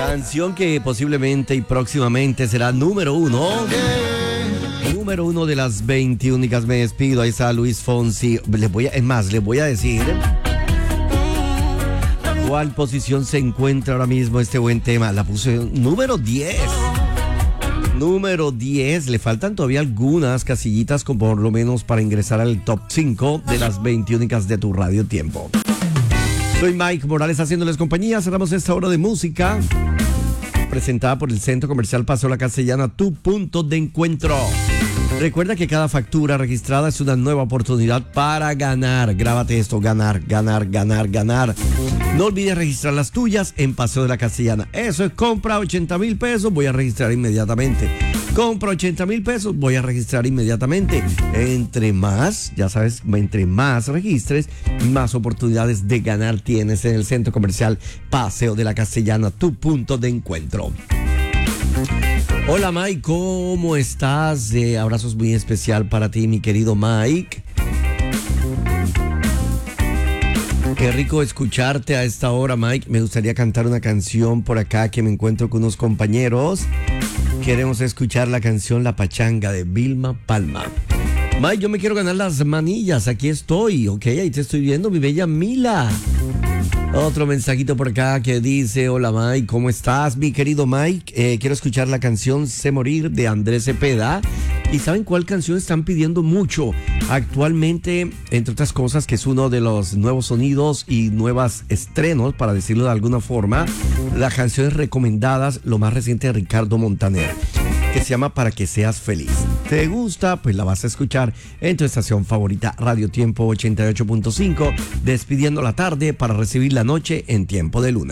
Canción que posiblemente y próximamente será número uno. Número uno de las 20 únicas. Me despido. Ahí está Luis Fonsi. Les voy a decir cuál posición se encuentra ahora mismo este buen tema. La puse número 10. Número 10. Le faltan todavía algunas casillitas como por lo menos para ingresar al top 5 de las 20 únicas de tu Radio Tiempo. Soy Mike Morales haciéndoles compañía. Cerramos esta hora de música presentada por el Centro Comercial Paseo La Castellana, tu punto de encuentro. Recuerda que cada factura registrada es una nueva oportunidad para ganar. Grábate esto: ganar, ganar, ganar, ganar. No olvides registrar las tuyas en Paseo de la Castellana. Eso es: compra 80,000 pesos, voy a registrar inmediatamente. Compra 80,000 pesos, voy a registrar inmediatamente. Entre más, ya sabes, entre más registres, más oportunidades de ganar tienes en el Centro Comercial Paseo de la Castellana, tu punto de encuentro. Hola Mike, ¿cómo estás? Abrazos muy especial para ti, mi querido Mike. Qué rico escucharte a esta hora, Mike. Me gustaría cantar una canción por acá que me encuentro con unos compañeros. Queremos escuchar la canción La Pachanga de Vilma Palma. Mike, yo me quiero ganar las manillas. Aquí estoy, ok, ahí te estoy viendo, mi bella Mila. Otro mensajito por acá que dice: hola Mike, ¿cómo estás, mi querido Mike? Quiero escuchar la canción Sé Morir de Andrés Cepeda. ¿Y saben cuál canción están pidiendo mucho actualmente? Entre otras cosas, que es uno de los nuevos sonidos y nuevos estrenos, para decirlo de alguna forma, las canciones recomendadas, lo más reciente de Ricardo Montaner, que se llama Para que seas feliz. ¿Te gusta? Pues la vas a escuchar en tu estación favorita, Radio Tiempo 88.5, despidiendo la tarde para recibir la noche en Tiempo de Luna.